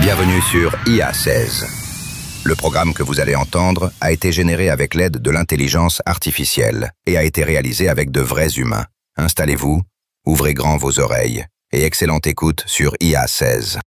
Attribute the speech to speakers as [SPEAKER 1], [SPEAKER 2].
[SPEAKER 1] Bienvenue sur IA 16. Le programme que vous allez entendre a été généré avec l'aide de l'intelligence artificielle et a été réalisé avec de vrais humains. Installez-vous, ouvrez grand vos oreilles et excellente écoute sur IA 16.